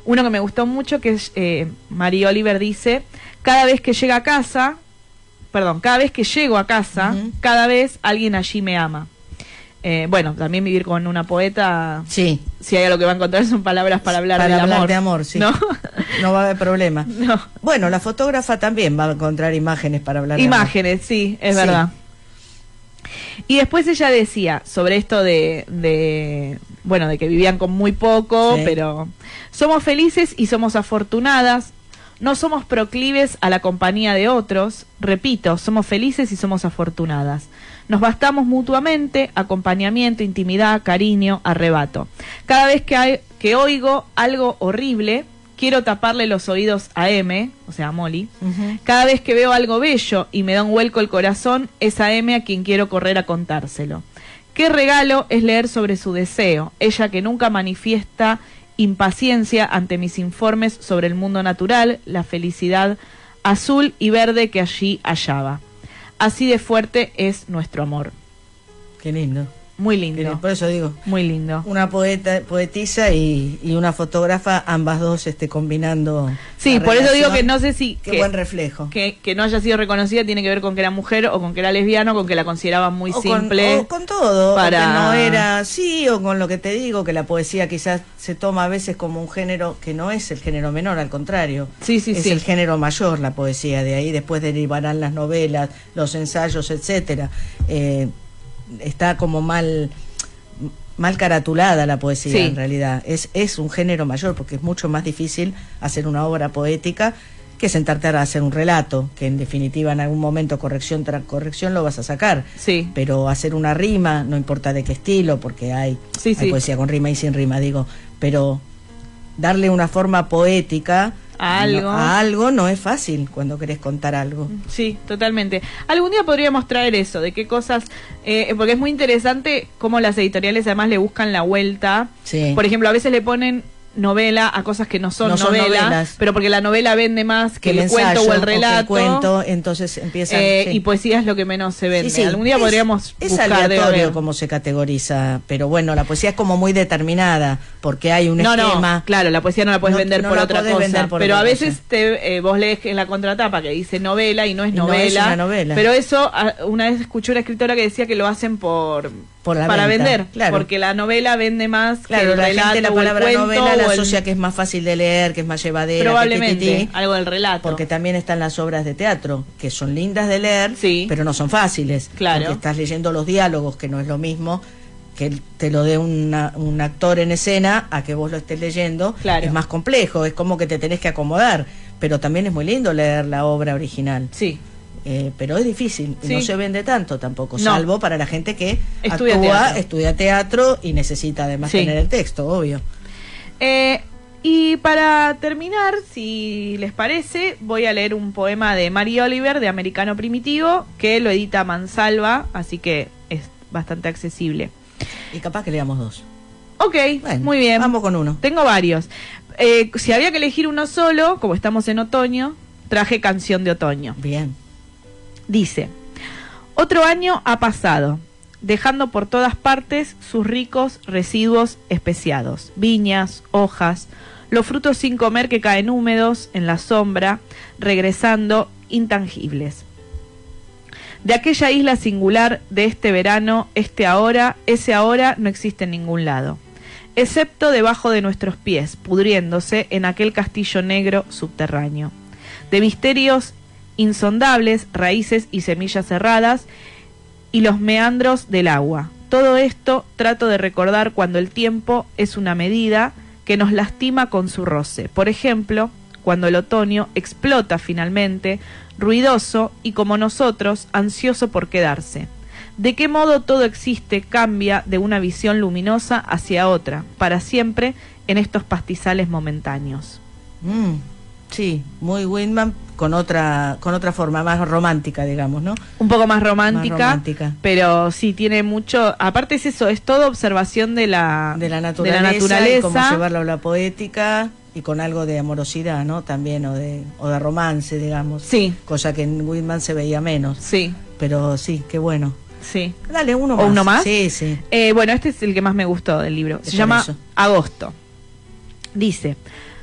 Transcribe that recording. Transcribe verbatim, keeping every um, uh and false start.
uno que me gustó mucho, que es eh, Mary Oliver dice, cada vez que llega a casa, perdón, cada vez que llego a casa, uh-huh. cada vez alguien allí me ama. Eh, bueno, también vivir con una poeta, sí. si hay algo que va a encontrar son palabras para hablar para del hablar amor. de amor, sí. ¿No? No va a haber problema. No. Bueno, la fotógrafa también va a encontrar imágenes para hablar de Imágenes, amor. sí, es sí. verdad. Y después ella decía sobre esto de, de bueno, de que vivían con muy poco, sí. pero somos felices y somos afortunadas. No somos proclives a la compañía de otros. Repito, somos felices y somos afortunadas. Nos bastamos mutuamente, acompañamiento, intimidad, cariño, arrebato. Cada vez que, hay, que oigo algo horrible, quiero taparle los oídos a M, o sea, a Molly. Uh-huh. Cada vez que veo algo bello y me da un vuelco el corazón, es a M a quien quiero correr a contárselo. Qué regalo es leer sobre su deseo, ella que nunca manifiesta impaciencia ante mis informes sobre el mundo natural, la felicidad azul y verde que allí hallaba. Así de fuerte es nuestro amor. Qué lindo. Muy lindo. Por eso digo. Muy lindo. Una poeta, poetisa y, y una fotógrafa, ambas dos este, combinando. Sí, por relación. eso digo que no sé si... Qué que, buen reflejo. Que, que no haya sido reconocida tiene que ver con que era mujer o con que era lesbiana o con que la consideraban muy o simple. Con, o con todo. Para... O que no era... Sí, o con lo que te digo, que la poesía quizás se toma a veces como un género que no es el género menor, al contrario. Sí, sí, es sí. el género mayor, la poesía. De ahí después derivarán las novelas, los ensayos, etcétera. Eh... está como mal mal caratulada la poesía, sí. en realidad es, es un género mayor porque es mucho más difícil hacer una obra poética que sentarte a hacer un relato, que en definitiva en algún momento corrección tras corrección lo vas a sacar, sí. pero hacer una rima, no importa de qué estilo, porque hay, sí, hay sí. poesía con rima y sin rima, digo, pero darle una forma poética a algo. No, a algo no es fácil cuando querés contar algo. Sí, totalmente. Algún día podríamos traer eso, de qué cosas, eh, porque es muy interesante cómo las editoriales además le buscan la vuelta. Sí. Por ejemplo, a veces le ponen novela a cosas que no son, no son novela, novelas, pero porque la novela vende más que, que el, el ensayo, cuento o el relato. O el cuento, entonces empieza. Eh, sí. Y poesía es lo que menos se vende. Sí, sí. Algún día es, podríamos es buscar aleatorio cómo se categoriza, pero bueno, la poesía es como muy determinada porque hay un no, esquema. No, claro, la poesía no la puedes no, vender no por la otra cosa, vender por pero otra a veces cosa. te, eh, vos lees en la contratapa que dice novela y no es y novela. No es una novela. Pero eso, una vez escuché una escritora que decía que lo hacen por, por la para venta, vender, claro. porque la novela vende más claro, que el la relato gente la o palabra el novela la el... asocia que es más fácil de leer, que es más llevadera, probablemente, que algo del relato. Porque también están las obras de teatro, que son lindas de leer, sí. pero no son fáciles. Claro. Porque estás leyendo los diálogos, que no es lo mismo que te lo dé una, un actor en escena a que vos lo estés leyendo. Claro. Es más complejo, es como que te tenés que acomodar, pero también es muy lindo leer la obra original. Sí. Eh, pero es difícil, sí. no se vende tanto tampoco, no. salvo para la gente que estudia actúa, teatro. estudia teatro y necesita además sí. tener el texto, obvio. Eh, y para terminar, si les parece, voy a leer un poema de Mary Oliver, de Americano Primitivo, que lo edita Mansalva, así que es bastante accesible. Y capaz que leamos dos. Ok, bueno, muy bien. Vamos con uno. Tengo varios. Eh, si había que elegir uno solo, como estamos en otoño, traje Canción de Otoño. Bien. Dice: otro año ha pasado, dejando por todas partes sus ricos residuos especiados, viñas, hojas, los frutos sin comer que caen húmedos en la sombra, regresando intangibles. De aquella isla singular de este verano, este ahora, ese ahora no existe en ningún lado, excepto debajo de nuestros pies, pudriéndose en aquel castillo negro subterráneo, de misterios insondables, raíces y semillas cerradas, y los meandros del agua. Todo esto trato de recordar cuando el tiempo es una medida que nos lastima con su roce. Por ejemplo, cuando el otoño explota finalmente, ruidoso y como nosotros, ansioso por quedarse. De qué modo todo existe, cambia de una visión luminosa hacia otra, para siempre en estos pastizales momentáneos. Mm, sí, muy Whitman, con otra con otra forma más romántica, digamos, ¿no? Un poco más romántica, más romántica. Pero sí tiene mucho, aparte es eso, es toda observación de la, de la naturaleza, de la naturaleza. Y cómo llevarlo a la poética y con algo de amorosidad, ¿no? También, o de o de romance, digamos. Sí. Cosa que en Whitman se veía menos. Sí. Pero sí, qué bueno. Sí. Dale, uno ¿O más. uno más? Sí, sí. Eh, bueno, este es el que más me gustó del libro. Se Por llama eso. Agosto. Dice: